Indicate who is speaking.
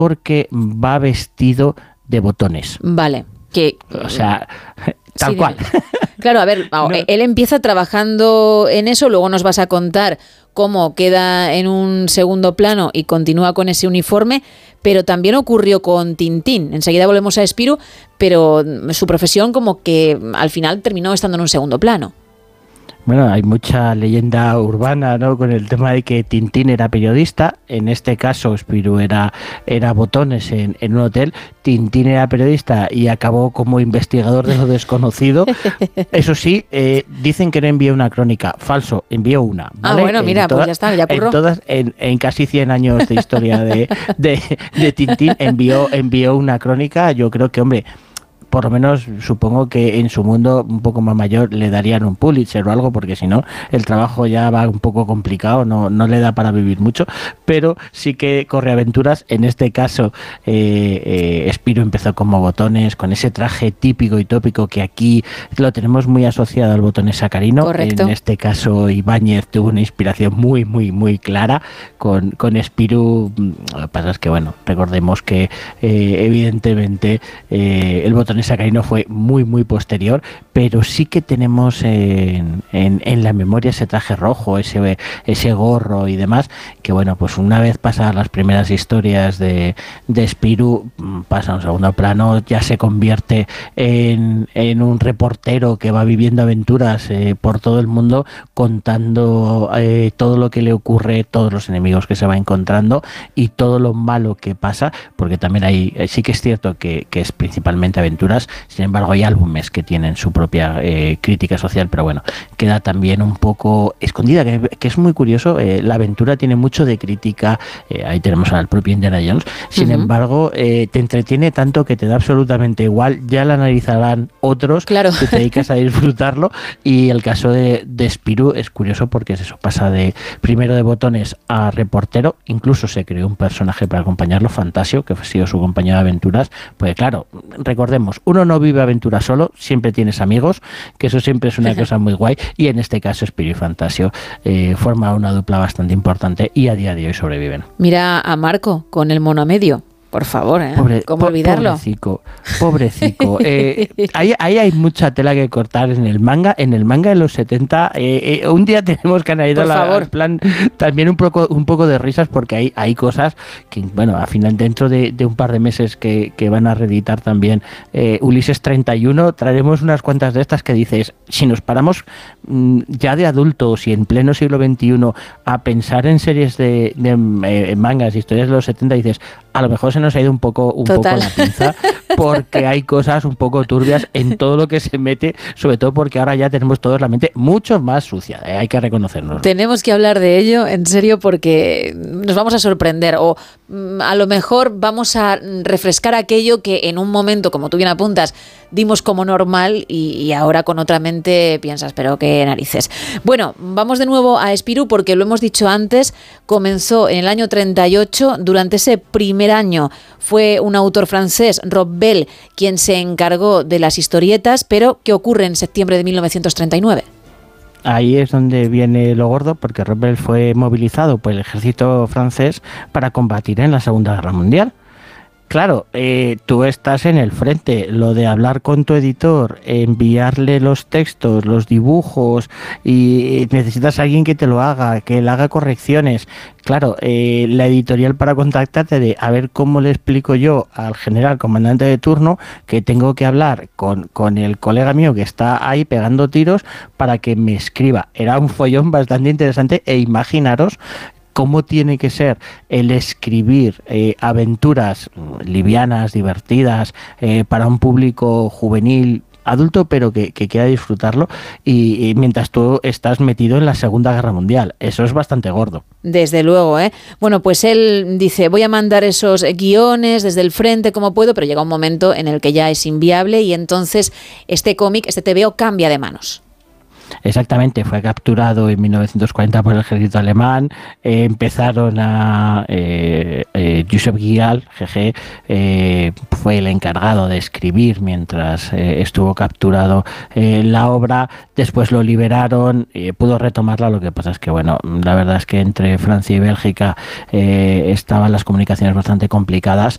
Speaker 1: porque va vestido de botones.
Speaker 2: Vale, que...
Speaker 1: O sea, tal cual.
Speaker 2: Claro, a ver, no. Él empieza trabajando en eso, luego nos vas a contar cómo queda en un segundo plano y continúa con ese uniforme, pero también ocurrió con Tintín. Enseguida volvemos a Spirou, pero su profesión como que al final terminó estando en un segundo plano.
Speaker 1: Bueno, hay mucha leyenda urbana, ¿no?, con el tema de que Tintín era periodista. En este caso, Spirou era botones en un hotel. Tintín era periodista y acabó como investigador de lo desconocido. Eso sí, dicen que no envió una crónica. Falso, envió una, ¿vale?
Speaker 2: Ah, bueno, mira, pues ya está, ya curró.
Speaker 1: En casi 100 años de historia de Tintín envió una crónica. Yo creo que, hombre, por lo menos supongo que en su mundo un poco más mayor le darían un Pulitzer o algo, porque si no el trabajo ya va un poco complicado, no le da para vivir mucho, pero sí que corre aventuras. En este caso Spirou empezó como botones, con ese traje típico y tópico que aquí lo tenemos muy asociado al botones sacarino.
Speaker 2: Correcto.
Speaker 1: En este caso Ibáñez tuvo una inspiración muy muy muy clara con Spirou. Lo que pasa es que, bueno, recordemos que evidentemente el botones sacarino fue muy muy posterior, pero sí que tenemos en la memoria ese traje rojo, ese gorro y demás, que bueno, pues una vez pasadas las primeras historias de Spirou, pasa a un segundo plano, ya se convierte en un reportero que va viviendo aventuras por todo el mundo, contando todo lo que le ocurre, todos los enemigos que se va encontrando y todo lo malo que pasa, porque también sí que es cierto que es principalmente aventuras. Sin embargo, hay álbumes que tienen su propia crítica social, pero bueno, queda también un poco escondida, que es muy curioso. La aventura tiene mucho de crítica, ahí tenemos al propio Indiana Jones. Sin embargo, te entretiene tanto que te da absolutamente igual, ya la analizarán otros,
Speaker 2: claro,
Speaker 1: que te dedicas a disfrutarlo. Y el caso de Spirou es curioso porque es eso, pasa primero de botones a reportero. Incluso se creó un personaje para acompañarlo, Fantasio, que ha sido su compañero de aventuras. Pues claro, recordemos, uno no vive aventura solo, siempre tienes amigos, que eso siempre es una cosa muy guay, y en este caso Spirou y Fantasio forman una dupla bastante importante y a día de hoy sobreviven.
Speaker 2: Mira a Marco con el mono a medio. Por favor, ¿cómo olvidarlo?
Speaker 1: Pobrecico. Ahí hay mucha tela que cortar en el manga. En el manga de los 70, un día tenemos que analizar plan también un poco de risas, porque hay cosas que, bueno, al final dentro de un par de meses que van a reeditar también Ulises 31, traeremos unas cuantas de estas que dices, si nos paramos ya de adultos y en pleno siglo XXI a pensar en series de mangas, historias de los 70, dices, a lo mejor se nos ha ido un poco la pinza, porque hay cosas un poco turbias en todo lo que se mete, sobre todo porque ahora ya tenemos todos la mente mucho más sucia, hay que reconocernos.
Speaker 2: Tenemos que hablar de ello, en serio, porque nos vamos a sorprender, o a lo mejor vamos a refrescar aquello que en un momento, como tú bien apuntas, dimos como normal y ahora con otra mente piensas, pero qué narices. Bueno, vamos de nuevo a Spirou, porque lo hemos dicho antes, comenzó en el año 38, durante ese primer año fue un autor francés, Rob Bell, quien se encargó de las historietas, pero ¿qué ocurre en septiembre de 1939?
Speaker 1: Ahí es donde viene lo gordo, porque Rob Bell fue movilizado por el ejército francés para combatir en la Segunda Guerra Mundial. Claro, tú estás en el frente, lo de hablar con tu editor, enviarle los textos, los dibujos, y necesitas a alguien que te lo haga, que le haga correcciones. Claro, la editorial para contactarte de a ver cómo le explico yo al general comandante de turno que tengo que hablar con el colega mío que está ahí pegando tiros para que me escriba. Era un follón bastante interesante, e imaginaros cómo tiene que ser el escribir aventuras livianas, divertidas, para un público juvenil, adulto, pero que quiera disfrutarlo, y mientras tú estás metido en la Segunda Guerra Mundial. Eso es bastante gordo.
Speaker 2: Desde luego, ¿eh? Bueno, pues él dice, voy a mandar esos guiones desde el frente como puedo, pero llega un momento en el que ya es inviable, y entonces este cómic, este TVO, cambia de manos.
Speaker 1: Exactamente, fue capturado en 1940 por el ejército alemán. Empezaron a Josep Guial, GG, fue el encargado de escribir mientras estuvo capturado la obra. Después lo liberaron, pudo retomarla. Lo que pasa es que, bueno, la verdad es que entre Francia y Bélgica estaban las comunicaciones bastante complicadas,